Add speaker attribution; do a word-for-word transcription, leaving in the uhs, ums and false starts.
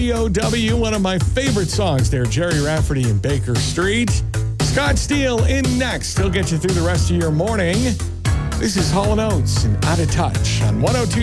Speaker 1: B O W, one of my favorite songs there, Jerry Rafferty and Baker Street. Scott Steele in next. He'll get you through the rest of your morning. This is Hall and Oates and Out of Touch on one oh two